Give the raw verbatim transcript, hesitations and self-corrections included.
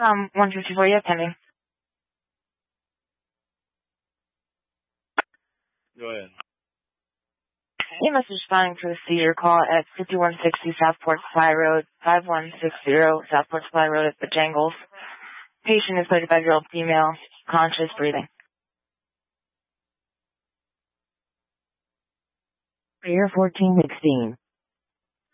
Um, one fifty-four, yeah, pending. Go ahead. Yeah, message responding to a Cedar call at fifty-one sixty Southport Supply Road, five one six zero Southport Supply Road at Bojangles. Patient is thirty-five-year-old female, conscious, breathing. Air fourteen sixteen.